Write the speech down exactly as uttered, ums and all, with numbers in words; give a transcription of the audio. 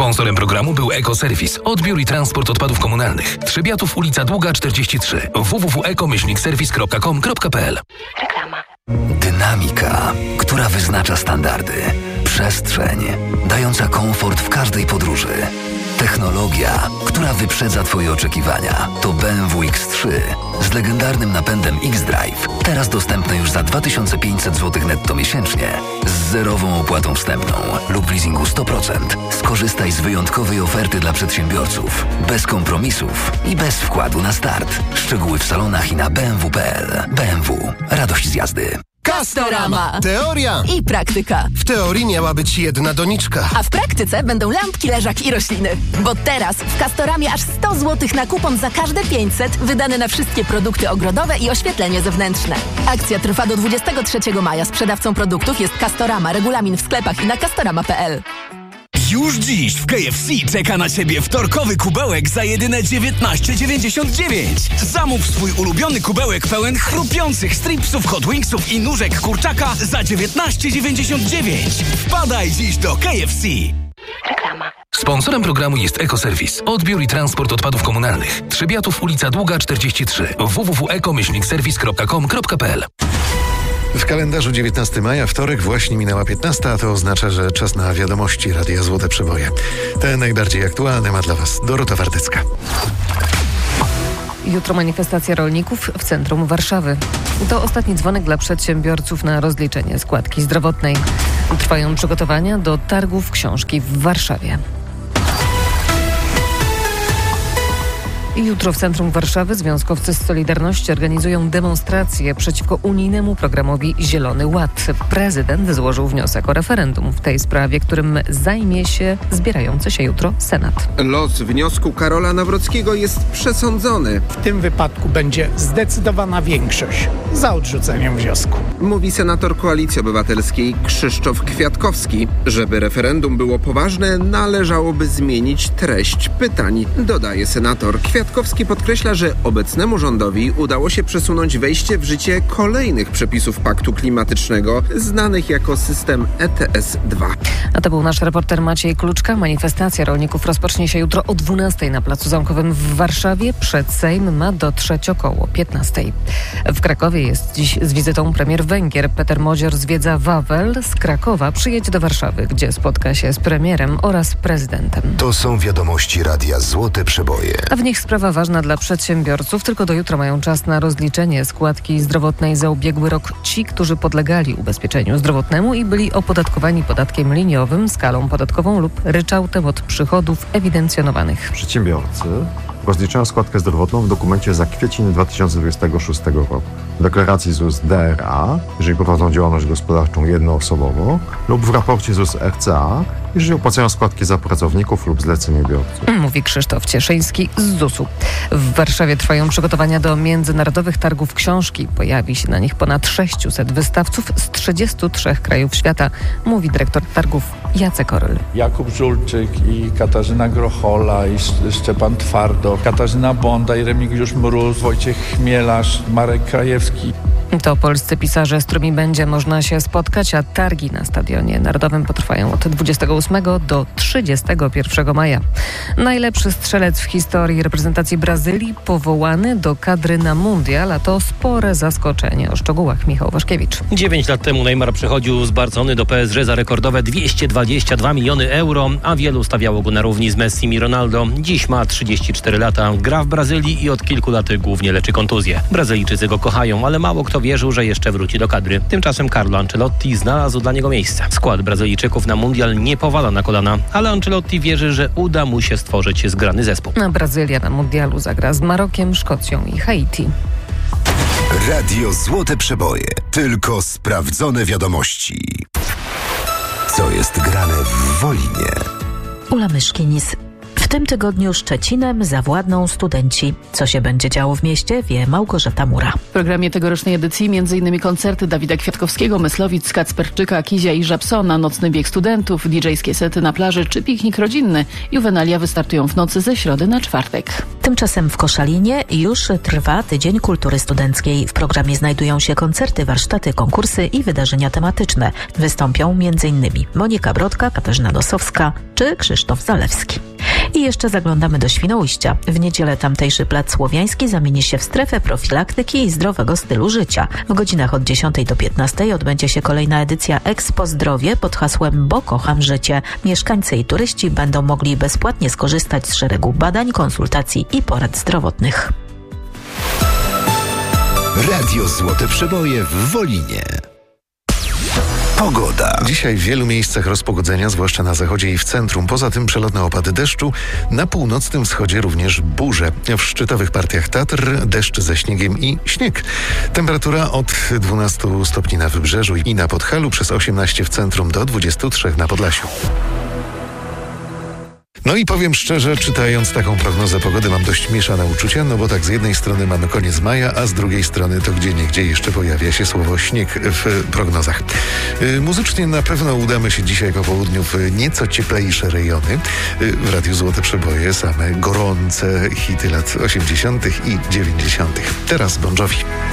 Sponsorem programu był Ekoserwis. Odbiór i transport odpadów komunalnych. Trzebiatów, ulica Długa czterdzieści trzy. w w w kropka eko myślnik serwis kropka com kropka p l. Reklama. Dynamika, która wyznacza standardy. Przestrzeń, dająca komfort w każdej podróży. Technologia, która wyprzedza Twoje oczekiwania. To B M W X trzy z legendarnym napędem X-Drive. Teraz dostępne już za dwa tysiące pięćset złotych netto miesięcznie. Z zerową opłatą wstępną lub w leasingu sto procent. Skorzystaj z wyjątkowej oferty dla przedsiębiorców. Bez kompromisów i bez wkładu na start. Szczegóły w salonach i na b m w kropka p l. B M W. Radość z jazdy. Castorama. Teoria I praktyka. W teorii miała być jedna doniczka. A w praktyce będą lampki, leżak i rośliny. Bo teraz w Castoramie aż sto złotych na kupon za każde pięćset wydane na wszystkie produkty ogrodowe i oświetlenie zewnętrzne. Akcja trwa do dwudziestego trzeciego maja. Sprzedawcą produktów jest Castorama. Regulamin w sklepach i na castorama kropka p l. Już dziś w K F C czeka na Ciebie wtorkowy kubełek za jedyne dziewiętnaście dziewięćdziesiąt dziewięć. Zamów swój ulubiony kubełek pełen chrupiących stripsów, hot wingsów i nóżek kurczaka za dziewiętnaście dziewięćdziesiąt dziewięć. Wpadaj dziś do K F C. Reklama. Sponsorem programu jest Ekoserwis. Odbiór i transport odpadów komunalnych. Trzebiatów, ulica Długa czterdzieści trzy. w w w kropka eko myślnik serwis kropka com kropka p l. W kalendarzu dziewiętnastego maja, wtorek, właśnie minęła piętnasta, a to oznacza, że czas na wiadomości Radia Złote Przeboje. Te najbardziej aktualne ma dla Was Dorota Wardycka. Jutro manifestacja rolników w centrum Warszawy. To ostatni dzwonek dla przedsiębiorców na rozliczenie składki zdrowotnej. Trwają przygotowania do targów książki w Warszawie. Jutro w centrum Warszawy związkowcy z Solidarności organizują demonstrację przeciwko unijnemu programowi Zielony Ład. Prezydent złożył wniosek o referendum w tej sprawie, którym zajmie się zbierający się jutro Senat. Los wniosku Karola Nawrockiego jest przesądzony. W tym wypadku będzie zdecydowana większość za odrzuceniem wniosku. Mówi senator Koalicji Obywatelskiej Krzysztof Kwiatkowski. Żeby referendum było poważne, należałoby zmienić treść pytań, dodaje senator Kwiatkowski. Kwiatkowski podkreśla, że obecnemu rządowi udało się przesunąć wejście w życie kolejnych przepisów Paktu Klimatycznego, znanych jako system E T S dwa. A to był nasz reporter Maciej Kluczka. Manifestacja rolników rozpocznie się jutro o dwunastej na Placu Zamkowym w Warszawie. Przed Sejm ma dotrzeć około piętnastej. W Krakowie jest dziś z wizytą premier Węgier. Peter Modzior zwiedza Wawel. Z Krakowa przyjedzie do Warszawy, gdzie spotka się z premierem oraz prezydentem. To są wiadomości Radia Złote Przeboje. A w nich sprawa ważna dla przedsiębiorców. Tylko do jutra mają czas na rozliczenie składki zdrowotnej za ubiegły rok ci, którzy podlegali ubezpieczeniu zdrowotnemu i byli opodatkowani podatkiem liniowym, skalą podatkową lub ryczałtem od przychodów ewidencjonowanych. Przedsiębiorcy rozliczają składkę zdrowotną w dokumencie za kwiecień dwa tysiące dwudziestego szóstego roku. W deklaracji Z U S D R A, jeżeli prowadzą działalność gospodarczą jednoosobowo, lub w raporcie Z U S R C A, jeżeli opłacają składki za pracowników lub zleceniobiorców. Mówi Krzysztof Cieszyński z Z U S u. W Warszawie trwają przygotowania do międzynarodowych targów książki. Pojawi się na nich ponad sześciuset wystawców z trzydziestu trzech krajów świata, mówi dyrektor targów Jacek Orel. Jakub Żulczyk i Katarzyna Grochola i Szczepan Twardo, Katarzyna Bonda i Remigiusz Mróz, Wojciech Chmielarz, Marek Krajewski. To polscy pisarze, z którymi będzie można się spotkać, a targi na Stadionie Narodowym potrwają od dwudziestego ósmego do trzydziestego pierwszego maja. Najlepszy strzelec w historii reprezentacji Brazylii powołany do kadry na mundial, a to spore zaskoczenie. O szczegółach Michał Waszkiewicz. Dziewięć lat temu Neymar przychodził z Barcony do P S G za rekordowe dwieście dwadzieścia dwa miliony euro, a wielu stawiało go na równi z Messim i Ronaldo. Dziś ma trzydzieści cztery lata, gra w Brazylii i od kilku lat głównie leczy kontuzję. Brazylijczycy go kochają, ale mało kto wierzył, że jeszcze wróci do kadry. Tymczasem Carlo Ancelotti znalazł dla niego miejsce. Skład Brazylijczyków na mundial nie powala na kolana, ale Ancelotti wierzy, że uda mu się stworzyć zgrany zespół. A Brazylia na mundialu zagra z Marokiem, Szkocją i Haiti. Radio Złote Przeboje. Tylko sprawdzone wiadomości. Co jest grane w Wolinie? Ula Myszkinis. W tym tygodniu Szczecinem zawładną studenci. Co się będzie działo w mieście, wie Małgorzata Mura. W programie tegorocznej edycji m.in. koncerty Dawida Kwiatkowskiego, Myslowic, Kacperczyka, Kizia i Żabsona, nocny bieg studentów, didżejskie sety na plaży czy piknik rodzinny. Juwenalia wystartują w nocy ze środy na czwartek. Tymczasem w Koszalinie już trwa Tydzień Kultury Studenckiej. W programie znajdują się koncerty, warsztaty, konkursy i wydarzenia tematyczne. Wystąpią m.in. Monika Brodka, Katarzyna Nosowska czy Krzysztof Zalewski. I jeszcze zaglądamy do Świnoujścia. W niedzielę tamtejszy plac Słowiański zamieni się w strefę profilaktyki i zdrowego stylu życia. W godzinach od dziesiątej do piętnastej odbędzie się kolejna edycja Expo Zdrowie pod hasłem Bo kocham życie. Mieszkańcy i turyści będą mogli bezpłatnie skorzystać z szeregu badań, konsultacji i porad zdrowotnych. Radio Złote Przeboje w Wolinie. Pogoda. Dzisiaj w wielu miejscach rozpogodzenia, zwłaszcza na zachodzie i w centrum. Poza tym przelotne opady deszczu. Na północnym wschodzie również burze. W szczytowych partiach Tatr deszcz ze śniegiem i śnieg. Temperatura od dwunastu stopni na Wybrzeżu i na Podhalu, przez osiemnaście w centrum do dwudziestu trzech na Podlasiu. No i powiem szczerze, czytając taką prognozę pogody mam dość mieszane uczucia, no bo tak z jednej strony mamy koniec maja, a z drugiej strony to gdzieniegdzie jeszcze pojawia się słowo śnieg w prognozach. Yy, muzycznie na pewno udamy się dzisiaj po południu w nieco cieplejsze rejony. Yy, w Radiu Złote Przeboje same gorące hity lat osiemdziesiątych i dziewięćdziesiątych. Teraz Bon Jovi.